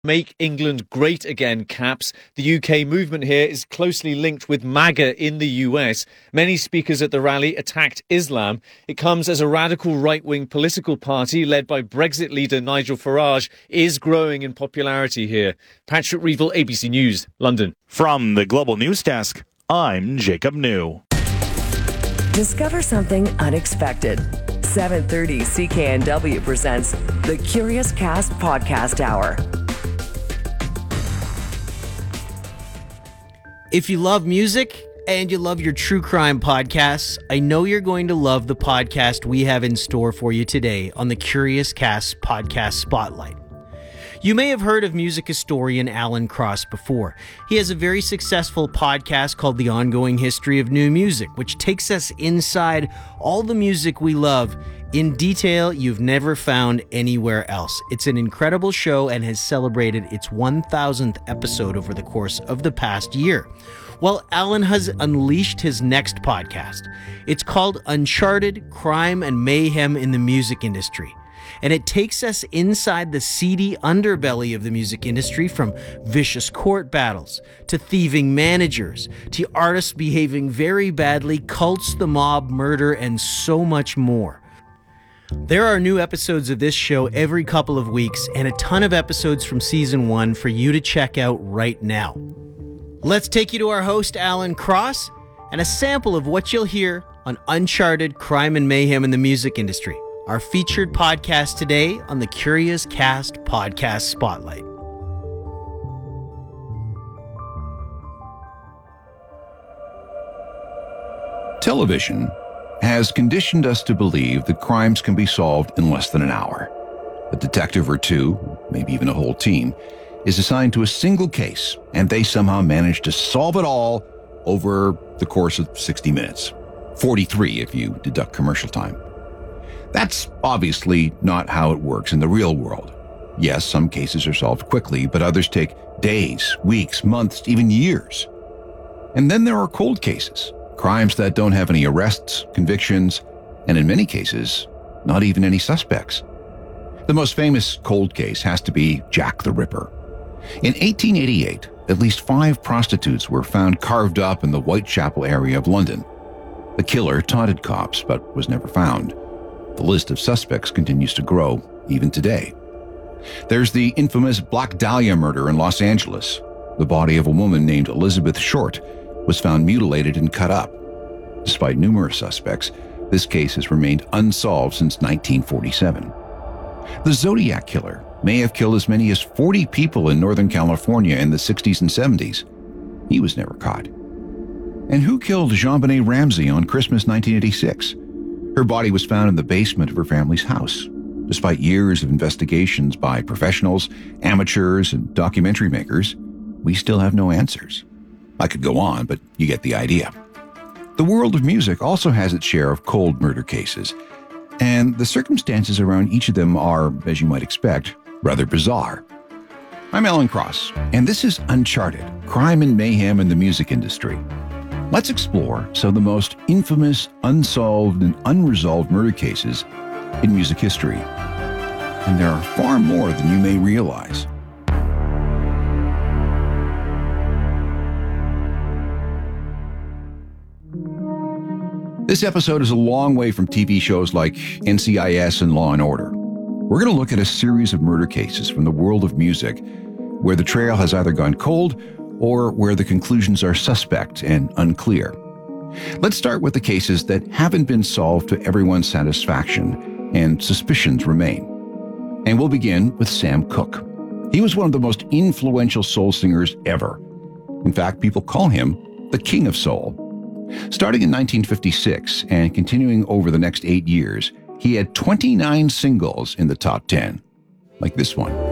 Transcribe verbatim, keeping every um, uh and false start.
Make England Great Again caps. The U K movement here is closely linked with MAGA in the U S. Many speakers at the rally attacked Islam. It comes as a radical right-wing political party led by Brexit leader Nigel Farage is growing in popularity here. Patrick Reevell, A B C News, London. From the Global News Desk, I'm Jacob New. Discover something unexpected. seven thirty C K N W presents the Curious Cast Podcast Hour. If you love music and you love your true crime podcasts, I know you're going to love the podcast we have in store for you today on the Curious Cast Podcast Spotlight. You may have heard of music historian Alan Cross before. He has a very successful podcast called The Ongoing History of New Music, which takes us inside all the music we love in detail you've never found anywhere else. It's an incredible show and has celebrated its one thousandth episode over the course of the past year. Well, Alan has unleashed his next podcast. It's called Uncharted: Crime and Mayhem in the Music Industry. And it takes us inside the seedy underbelly of the music industry, from vicious court battles to thieving managers to artists behaving very badly, cults, the mob, murder, and so much more. There are new episodes of this show every couple of weeks and a ton of episodes from season one for you to check out right now. Let's take you to our host, Alan Cross, and a sample of what you'll hear on Uncharted: Crime and Mayhem in the Music Industry, our featured podcast today on the Curious Cast Podcast Spotlight. Television has conditioned us to believe that crimes can be solved in less than an hour. A detective or two, maybe even a whole team, is assigned to a single case, and they somehow manage to solve it all over the course of sixty minutes. forty-three if you deduct commercial time. That's obviously not how it works in the real world. Yes, some cases are solved quickly, but others take days, weeks, months, even years. And then there are cold cases, crimes that don't have any arrests, convictions, and in many cases, not even any suspects. The most famous cold case has to be Jack the Ripper. In eighteen eighty-eight, at least five prostitutes were found carved up in the Whitechapel area of London. The killer taunted cops, but was never found. The list of suspects continues to grow, even today. There's the infamous Black Dahlia murder in Los Angeles. The body of a woman named Elizabeth Short was found mutilated and cut up. Despite numerous suspects, this case has remained unsolved since nineteen forty-seven. The Zodiac Killer may have killed as many as forty people in Northern California in the sixties and seventies. He was never caught. And who killed JonBenet Ramsey on Christmas nineteen eighty-six? Her body was found in the basement of her family's house. Despite years of investigations by professionals, amateurs, and documentary makers, we still have no answers. I could go on, but you get the idea. The world of music also has its share of cold murder cases, and the circumstances around each of them are, as you might expect, rather bizarre. I'm Alan Cross, and this is Uncharted: Crime and Mayhem in the Music Industry. Let's explore some of the most infamous, unsolved, and unresolved murder cases in music history. And there are far more than you may realize. This episode is a long way from T V shows like N C I S and Law and Order. We're going to look at a series of murder cases from the world of music where the trail has either gone cold or where the conclusions are suspect and unclear. Let's start with the cases that haven't been solved to everyone's satisfaction and suspicions remain. And we'll begin with Sam Cooke. He was one of the most influential soul singers ever. In fact, people call him the King of Soul. Starting in nineteen fifty-six and continuing over the next eight years, he had twenty-nine singles in the top ten, like this one.